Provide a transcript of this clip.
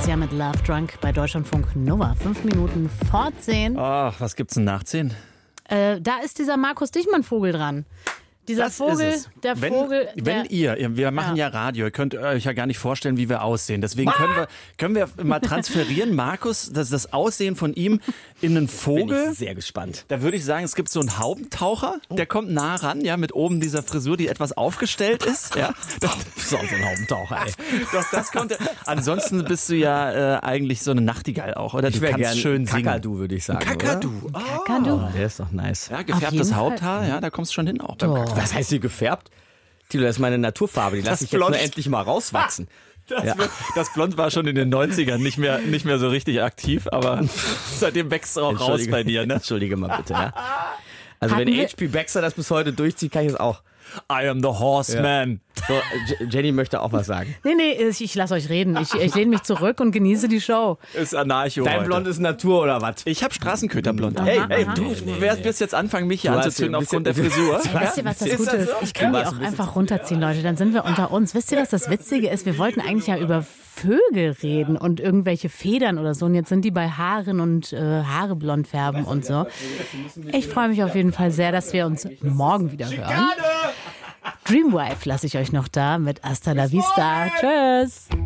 Sia mit Love Drunk bei Deutschlandfunk Nova. 5 Minuten vor 10. Ach, was gibt's denn nach 10? Da ist dieser Markus Dichmann-Vogel dran. Dieser Das Vogel, ist es. der wenn, Vogel. Wenn wir machen ja Radio, ihr könnt euch ja gar nicht vorstellen, wie wir aussehen. Deswegen können wir mal transferieren, Markus, das Aussehen von ihm in einen Vogel. Bin ich sehr gespannt. Da würde ich sagen, es gibt so einen Haubentaucher, der kommt nah ran, ja, mit oben dieser Frisur, die etwas aufgestellt ist. Ja. Das ist auch so ein Haubentaucher, ey. Doch, das kommt. Ansonsten bist du ja eigentlich so eine Nachtigall auch, oder? Ich Du wäre kannst gern schön singen. Kakadu, würde ich sagen. Kakadu. Kakadu. Oder? Der ist doch nice. Ja, Auf gefärbtes jeden Haupthaar, ja, da kommst du schon hin auch. beim Kakadu. Was heißt hier gefärbt? Tilo, das ist meine Naturfarbe. Die lasse ich jetzt Blond. nur endlich mal rauswachsen. Das Blond war schon in den 90ern nicht mehr so richtig aktiv, aber seitdem wächst es auch raus bei dir, ne? Entschuldige mal bitte, ja. Also Hatten wenn wir- H.P. Baxter das bis heute durchzieht, kann ich es auch. I am the Horseman. So, Jenny möchte auch was sagen. Nee, ich lasse euch reden. Ich lehne mich zurück und genieße die Show. Ist Anarcho Dein heute. Blond ist Natur oder was? Ich habe Straßenköterblond. Aha, Hey, aha. du wirst jetzt anfangen, mich hier Du hast anzuzünden hier ein aufgrund der bisschen- Frisur. Wisst ihr, was das Ist Gute ist? so? Ich kann die warst auch ein bisschen einfach runterziehen, Leute. Dann sind wir unter uns. Wisst ihr, was das Witzige ist? Wir wollten eigentlich ja über Vögel reden und irgendwelche Federn oder so. Und jetzt sind die bei Haaren und Haare blond färben und so. Ich freue mich auf jeden Fall sehr, dass wir uns morgen wieder hören. Dreamwife lasse ich euch noch da mit Hasta la Vista. Tschüss.